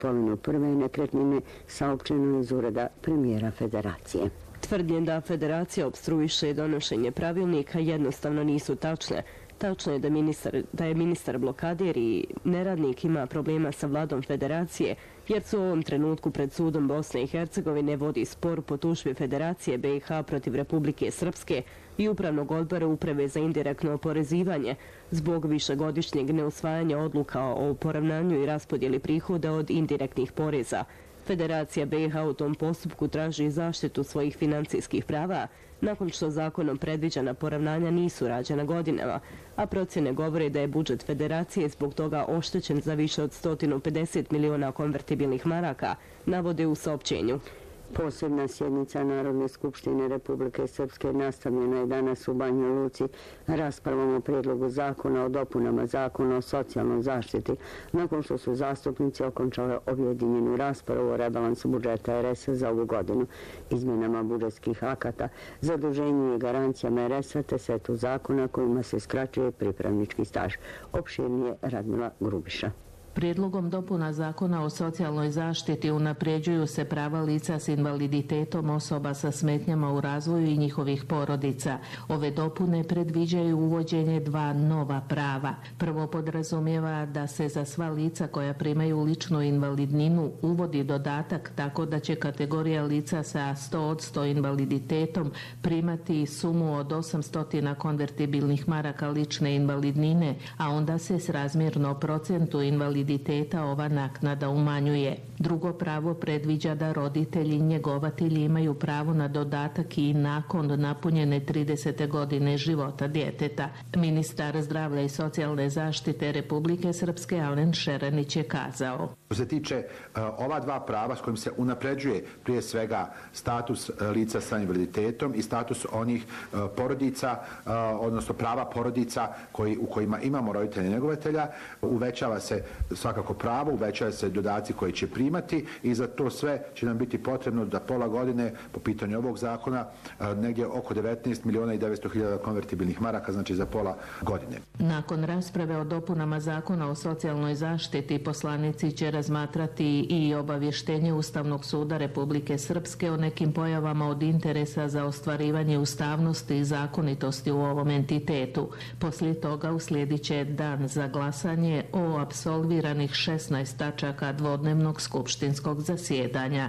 kupovinu prve nekretnine, saopćeno iz ureda premijera federacije. Tvrdnje da federacija opstruiše donošenje pravilnika jednostavno nisu tačne. Tačno je da je ministar blokader i neradnik ima problema sa vladom federacije, jer su u ovom trenutku pred sudom Bosne i Hercegovine vodi spor po tužbi Federacije BiH protiv Republike Srpske i Upravnog odbora Uprave za indirektno oporezivanje zbog višegodišnjeg neusvajanja odluka o poravnanju i raspodjeli prihoda od indirektnih poreza. Federacija BiH u tom postupku traži zaštitu svojih financijskih prava, nakon što zakonom predviđena poravnanja nisu rađena godinama, a procjene govore da je budžet federacije zbog toga oštećen za više od 150 miliona konvertibilnih maraka, navode u saopćenju. Posebna sjednica Narodne skupštine Republike Srpske nastavljena je danas u Banja Luci raspravom o prijedlogu zakona o dopunama zakona o socijalnoj zaštiti, nakon što su zastupnici okončali objedinjenu raspravu o rebalansu budžeta RS za ovu godinu, izmjenama budžetskih akata, zaduženju i garancijama RS-a te setu zakona kojima se skraćuje pripravnički staž. Opširnije Radmila Grubiša. Prijedlogom dopuna zakona o socijalnoj zaštiti unapređuju se prava lica s invaliditetom, osoba sa smetnjama u razvoju i njihovih porodica. Ove dopune predviđaju uvođenje dva nova prava. Prvo podrazumijeva da se za sva lica koja primaju ličnu invalidninu uvodi dodatak tako da će kategorija lica sa 100% invaliditetom primati sumu od 800 konvertibilnih maraka lične invalidnine, a onda se srazmjerno procentu invaliditeta ova naknada umanjuje. Drugo pravo predviđa da roditelji i njegovatelji imaju pravo na dodatak i nakon napunjene 30. godine života djeteta. Ministar zdravlja i socijalne zaštite Republike Srpske Alen Šerenić je kazao. Što se tiče ova dva prava s kojim se unapređuje prije svega status lica sa invaliditetom i status onih porodica, odnosno prava porodica u kojima imamo roditelja i njegovatelja, uvećava se svakako pravo, uvećava se dodaci koji će primati i za to sve će nam biti potrebno da pola godine po pitanju ovog zakona negdje oko 19 miliona i 900 hiljada konvertibilnih maraka, znači za pola godine. Nakon rasprave o dopunama zakona o socijalnoj zaštiti, poslanici će razmatrati i obavještenje Ustavnog suda Republike Srpske o nekim pojavama od interesa za ostvarivanje ustavnosti i zakonitosti u ovom entitetu. Poslije toga uslijedit će dan za glasanje o apsolviranih 16 tačaka dvodnevnog skupštinskog zasjedanja.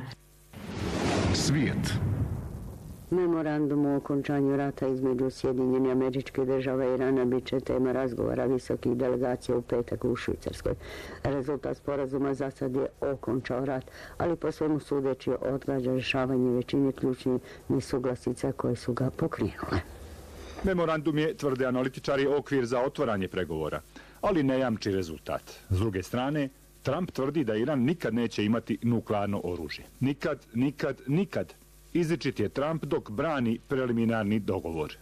Svijet. Memorandum o okončanju rata između Sjedinjenih Američkih Država i Irana bit će tema razgovora visokih delegacija u petak u Švicarskoj. Rezultat sporazuma za sad je okončao rat, ali po svemu sudeći odgađa rješavanje većine ključnih nesuglasica koje su ga pokrenule. Memorandum je, tvrde analitičari, okvir za otvaranje pregovora, ali ne jamči rezultat. S druge strane, Trump tvrdi da Iran nikad neće imati nuklearno oružje. Nikad, nikad, nikad. Izričit je Trump dok brani preliminarni dogovor.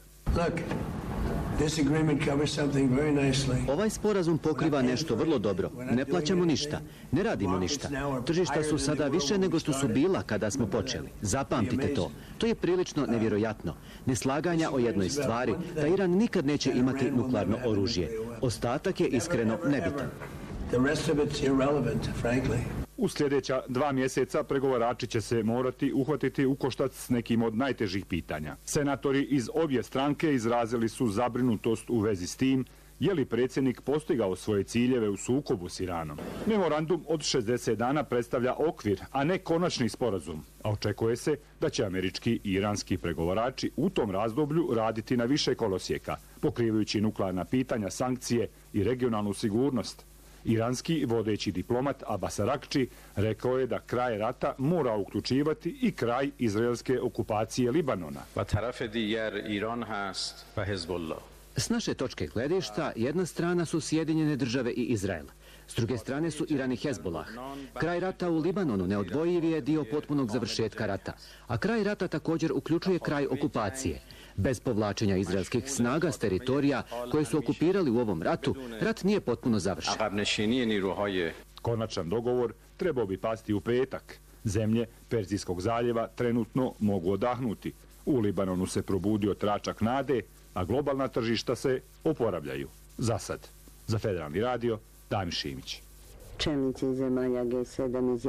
Ovaj sporazum pokriva nešto vrlo dobro. Ne plaćamo ništa, ne radimo ništa. Tržišta su sada više nego što su bila kada smo počeli. Zapamtite to. To je prilično nevjerojatno. Neslaganja o jednoj stvari, da Iran nikad neće imati nuklearno oružje. Ostatak je iskreno nebitan. U sljedeća 2 mjeseca pregovarači će se morati uhvatiti u koštac s nekim od najtežih pitanja. Senatori iz obje stranke izrazili su zabrinutost u vezi s tim je li predsjednik postigao svoje ciljeve u sukobu s Iranom. Memorandum od 60 dana predstavlja okvir, a ne konačni sporazum, a očekuje se da će američki i iranski pregovarači u tom razdoblju raditi na više kolosijeka, pokrivajući nuklearna pitanja, sankcije i regionalnu sigurnost. Iranski vodeći diplomat Abbas Arakči rekao je da kraj rata mora uključivati i kraj izraelske okupacije Libanona. S naše točke gledišta, jedna strana su Sjedinjene Države i Izrael. S druge strane su Iran i Hezbollah. Kraj rata u Libanonu neodvojiv je dio potpunog završetka rata, a kraj rata također uključuje kraj okupacije. Bez povlačenja izraelskih snaga s teritorija koje su okupirali u ovom ratu, rat nije potpuno završen. Konačan dogovor trebao bi pasti u petak. Zemlje Perzijskog zaljeva trenutno mogu odahnuti. U Libanonu se probudio tračak nade, a globalna tržišta se oporavljaju. Za sad. Za Federalni radio, Damir Šimić. Čelnici zemalja G7